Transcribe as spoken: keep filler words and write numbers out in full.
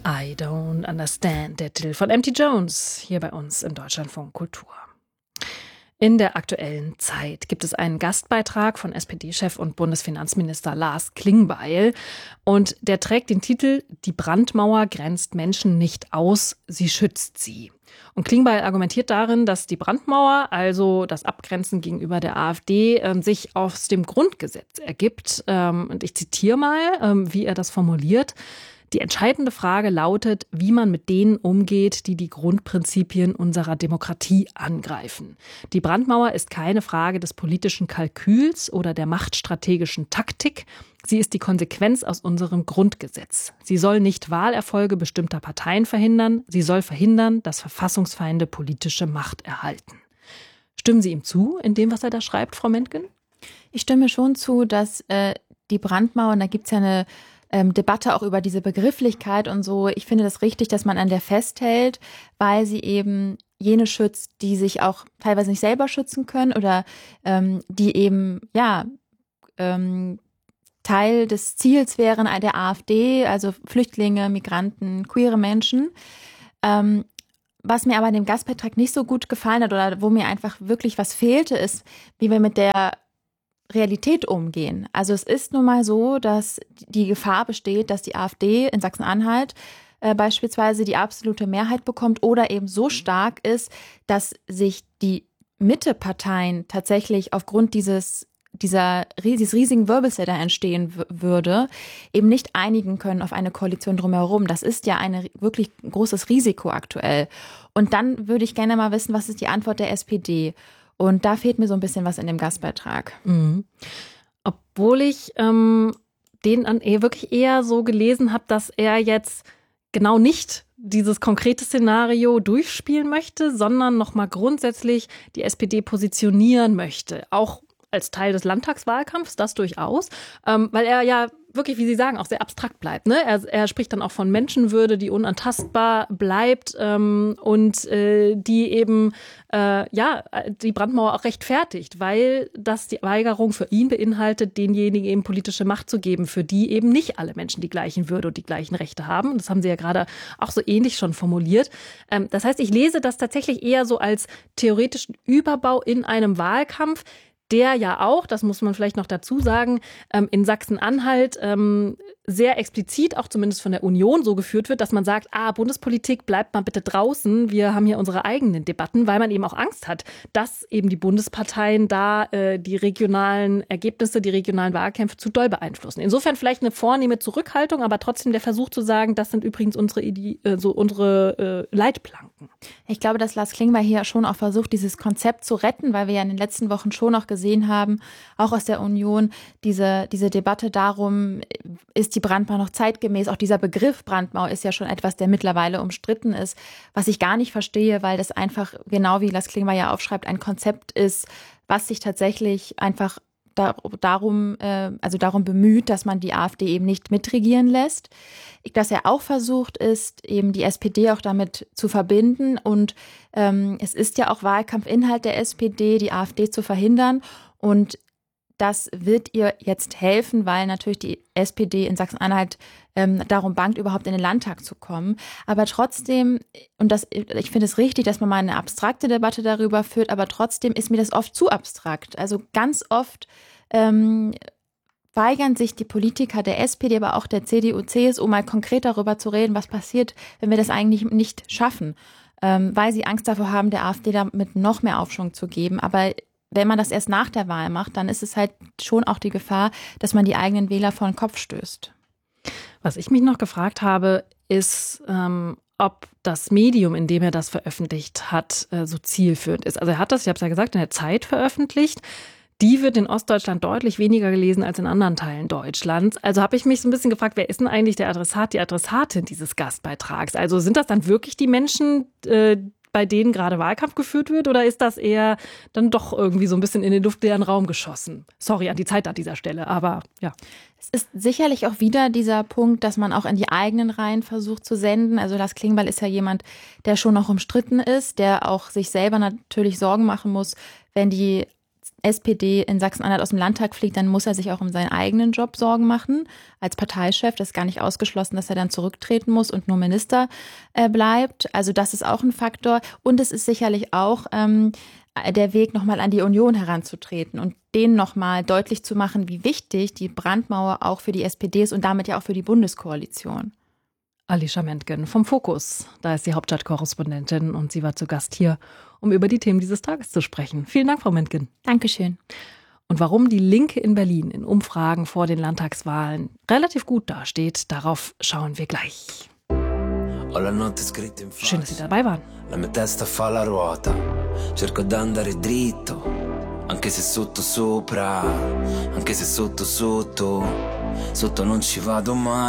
I Don't Understand, der Titel von M T Jones, hier bei uns im Deutschlandfunk Kultur. In der aktuellen Zeit gibt es einen Gastbeitrag von S P D-Chef und Bundesfinanzminister Lars Klingbeil. Und der trägt den Titel „Die Brandmauer grenzt Menschen nicht aus, sie schützt sie". Und Klingbeil argumentiert darin, dass die Brandmauer, also das Abgrenzen gegenüber der AfD, äh, sich aus dem Grundgesetz ergibt. Ähm, und ich zitiere mal, ähm, wie er das formuliert. Die entscheidende Frage lautet, wie man mit denen umgeht, die die Grundprinzipien unserer Demokratie angreifen. Die Brandmauer ist keine Frage des politischen Kalküls oder der machtstrategischen Taktik. Sie ist die Konsequenz aus unserem Grundgesetz. Sie soll nicht Wahlerfolge bestimmter Parteien verhindern. Sie soll verhindern, dass Verfassungsfeinde politische Macht erhalten. Stimmen Sie ihm zu, in dem, was er da schreibt, Frau Mentgen? Ich stimme schon zu, dass äh, die Brandmauer, und da gibt es ja eine ähm, Debatte auch über diese Begrifflichkeit und so. Ich finde das richtig, dass man an der festhält, weil sie eben jene schützt, die sich auch teilweise nicht selber schützen können oder ähm, die eben, ja, ähm, Teil des Ziels wären der AfD, also Flüchtlinge, Migranten, queere Menschen. Ähm, was mir aber in dem Gastbeitrag nicht so gut gefallen hat oder wo mir einfach wirklich was fehlte, ist, wie wir mit der Realität umgehen. Also es ist nun mal so, dass die Gefahr besteht, dass die AfD in Sachsen-Anhalt äh, beispielsweise die absolute Mehrheit bekommt oder eben so stark ist, dass sich die Mitteparteien tatsächlich aufgrund dieses dieser dieses riesigen Wirbels, der da entstehen w- würde, eben nicht einigen können auf eine Koalition drumherum. Das ist ja ein wirklich großes Risiko aktuell. Und dann würde ich gerne mal wissen, was ist die Antwort der S P D? Und da fehlt mir so ein bisschen was in dem Gastbeitrag. Mhm. Obwohl ich ähm, den an eh wirklich eher so gelesen habe, dass er jetzt genau nicht dieses konkrete Szenario durchspielen möchte, sondern nochmal grundsätzlich die S P D positionieren möchte. Auch als Teil des Landtagswahlkampfs, das durchaus, ähm, weil er ja wirklich, wie Sie sagen, auch sehr abstrakt bleibt. Ne? Er, er spricht dann auch von Menschenwürde, die unantastbar bleibt ähm, und äh, die eben äh, ja die Brandmauer auch rechtfertigt, weil das die Weigerung für ihn beinhaltet, denjenigen eben politische Macht zu geben, für die eben nicht alle Menschen die gleichen Würde und die gleichen Rechte haben. Das haben Sie ja gerade auch so ähnlich schon formuliert. Ähm, das heißt, ich lese das tatsächlich eher so als theoretischen Überbau in einem Wahlkampf, der ja auch, das muss man vielleicht noch dazu sagen, in Sachsen-Anhalt sehr explizit, auch zumindest von der Union, so geführt wird, dass man sagt, ah, Bundespolitik, bleibt mal bitte draußen, wir haben hier unsere eigenen Debatten, weil man eben auch Angst hat, dass eben die Bundesparteien da äh, die regionalen Ergebnisse, die regionalen Wahlkämpfe zu doll beeinflussen. Insofern vielleicht eine vornehme Zurückhaltung, aber trotzdem der Versuch zu sagen, das sind übrigens unsere, Ide- äh, so unsere äh, Leitplanken. Ich glaube, dass Lars Klingbeil hier schon auch versucht, dieses Konzept zu retten, weil wir ja in den letzten Wochen schon noch gesehen haben, auch aus der Union, diese, diese Debatte darum, ist die Brandmauer noch zeitgemäß? Auch dieser Begriff Brandmauer ist ja schon etwas, der mittlerweile umstritten ist, was ich gar nicht verstehe, weil das einfach, genau wie Lars Klingbeil ja aufschreibt, ein Konzept ist, was sich tatsächlich einfach da, darum, äh, also darum bemüht, dass man die AfD eben nicht mitregieren lässt. Dass er auch versucht ist, eben die S P D auch damit zu verbinden. Und ähm, es ist ja auch Wahlkampfinhalt der S P D, die AfD zu verhindern. Und das wird ihr jetzt helfen, weil natürlich die S P D in Sachsen-Anhalt ähm, darum bangt, überhaupt in den Landtag zu kommen. Aber trotzdem, und das, ich finde es richtig, dass man mal eine abstrakte Debatte darüber führt, aber trotzdem ist mir das oft zu abstrakt. Also ganz oft ähm, weigern sich die Politiker der S P D, aber auch der C D U, C S U, mal konkret darüber zu reden, was passiert, wenn wir das eigentlich nicht schaffen, ähm, weil sie Angst davor haben, der AfD damit noch mehr Aufschwung zu geben. Aber wenn man das erst nach der Wahl macht, dann ist es halt schon auch die Gefahr, dass man die eigenen Wähler vor den Kopf stößt. Was ich mich noch gefragt habe, ist, ähm, ob das Medium, in dem er das veröffentlicht hat, äh, so zielführend ist. Also er hat das, ich habe es ja gesagt, in der Zeit veröffentlicht. Die wird in Ostdeutschland deutlich weniger gelesen als in anderen Teilen Deutschlands. Also habe ich mich so ein bisschen gefragt, wer ist denn eigentlich der Adressat, die Adressatin dieses Gastbeitrags? Also sind das dann wirklich die Menschen, äh, bei denen gerade Wahlkampf geführt wird, oder ist das eher dann doch irgendwie so ein bisschen in den luftleeren Raum geschossen? Sorry an die Zeit an dieser Stelle, aber ja. Es ist sicherlich auch wieder dieser Punkt, dass man auch in die eigenen Reihen versucht zu senden. Also Lars Klingbeil ist ja jemand, der schon noch umstritten ist, der auch sich selber natürlich Sorgen machen muss, wenn die S P D in Sachsen-Anhalt aus dem Landtag fliegt, dann muss er sich auch um seinen eigenen Job Sorgen machen als Parteichef. Das ist gar nicht ausgeschlossen, dass er dann zurücktreten muss und nur Minister äh, bleibt. Also das ist auch ein Faktor. Und es ist sicherlich auch ähm, der Weg, nochmal an die Union heranzutreten und denen nochmal deutlich zu machen, wie wichtig die Brandmauer auch für die S P D ist und damit ja auch für die Bundeskoalition. Alicia Mentgen vom Fokus. Da ist die Hauptstadtkorrespondentin und sie war zu Gast hier, um über die Themen dieses Tages zu sprechen. Vielen Dank, Frau Mentgen. Dankeschön. Und warum die Linke in Berlin in Umfragen vor den Landtagswahlen relativ gut dasteht, darauf schauen wir gleich. Schön, dass Sie dabei waren. La mia testa fa la ruota, cerco d'andare dritto, anche se sotto sopra, anche se sotto sotto, sotto non ci vado mai.